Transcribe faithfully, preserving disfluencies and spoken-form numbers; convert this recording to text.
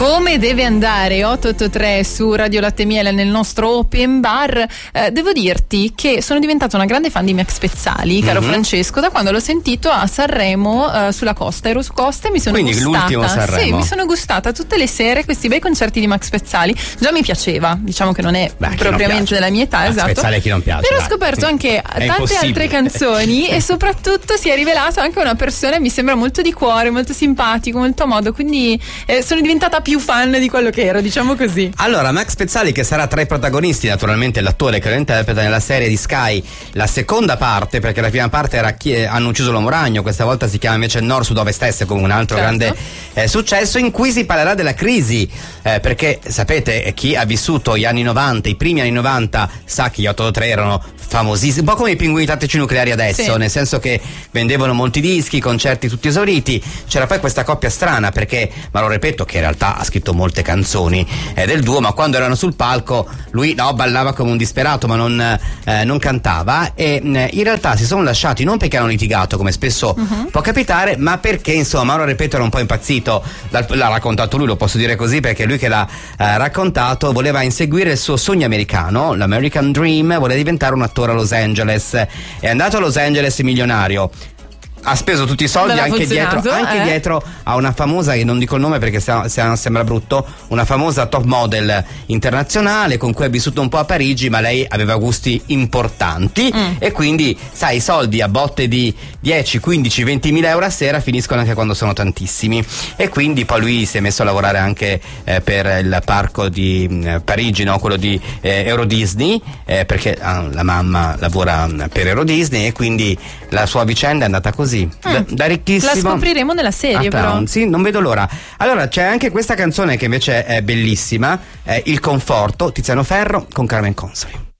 Come deve andare otto otto tre su Radio Latte Miele nel nostro open bar. Eh, devo dirti che sono diventata una grande fan di Max Pezzali, caro mm-hmm. Francesco, da quando l'ho sentito a Sanremo, eh, sulla costa, ero su costa e mi sono Quindi gustata. l'ultimo Sanremo. Sì, mi sono gustata tutte le sere questi bei concerti di Max Pezzali. Già mi piaceva, diciamo che non è Beh, propriamente della mia età, Max esatto. Pezzali chi non piace. Però dai. ho scoperto anche È tante altre canzoni e soprattutto si è rivelato anche una persona, mi sembra molto di cuore, molto simpatico, molto a modo, quindi eh, sono diventata più fan di quello che ero, diciamo così. Allora, Max Pezzali, che sarà tra i protagonisti, naturalmente l'attore che lo interpreta nella serie di Sky, la seconda parte, perché la prima parte era chi, eh, Hanno ucciso l'uomo ragno, questa volta si chiama invece Nord Sud Ovest Est, come un altro certo. grande eh, successo, in cui si parlerà della crisi, eh, perché sapete, chi ha vissuto gli anni novanta, i primi anni novanta, sa che gli otto otto tre erano famosissimi, un po' come i pinguini tattici nucleari adesso, sì. nel senso che vendevano molti dischi, concerti tutti esauriti. C'era poi questa coppia strana, perché, ma lo ripeto, che in realtà ha scritto molte canzoni eh, del duo, ma quando erano sul palco lui no, ballava come un disperato, ma non, eh, non cantava, e eh, in realtà si sono lasciati non perché hanno litigato, come spesso uh-huh. può capitare, ma perché insomma Mauro Repetto era un po' impazzito, l'ha raccontato lui, lo posso dire così perché lui che l'ha eh, raccontato, voleva inseguire il suo sogno americano, l'American Dream, voleva diventare un attore a Los Angeles, è andato a Los Angeles milionario, ha speso tutti i soldi anche, dietro, anche eh? dietro a una famosa, che non dico il nome perché se, se, sembra brutto, una famosa top model internazionale con cui ha vissuto un po' a Parigi, ma lei aveva gusti importanti mm. e quindi sai, i soldi a botte di dieci, quindici, venti mila euro a sera finiscono anche quando sono tantissimi, e quindi poi lui si è messo a lavorare anche eh, per il parco di eh, Parigi, no? quello di eh, Euro Disney, eh, perché ah, la mamma lavora per Euro Disney, e quindi la sua vicenda è andata così. Mm. Da, da ricchissimo. La scopriremo nella serie, però. Sì, non vedo l'ora. Allora, c'è anche questa canzone che invece è bellissima, è Il Conforto, Tiziano Ferro con Carmen Consoli.